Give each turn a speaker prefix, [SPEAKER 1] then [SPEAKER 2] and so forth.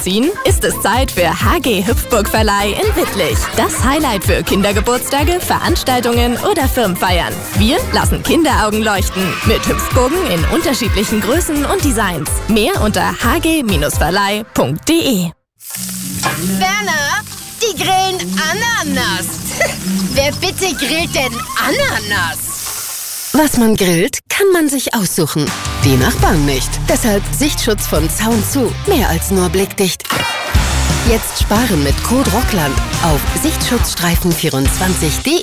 [SPEAKER 1] anziehen? Ist es Zeit für HG Hüpfburg Verleih in Wittlich. Das Highlight für Kindergeburtstage, Veranstaltungen oder Firmenfeiern. Wir lassen Kinderaugen leuchten mit Hüpfburgen in unterschiedlichen Größen und Designs. Mehr unter hg-verleih.de.
[SPEAKER 2] Werner, die grillen Ananas. Wer bitte grillt denn Ananas?
[SPEAKER 3] Was man grillt, kann man sich aussuchen. Die Nachbarn nicht. Deshalb Sichtschutz von Zaun zu. Mehr als nur blickdicht. Jetzt sparen mit Code Rockland auf sichtschutzstreifen24.de.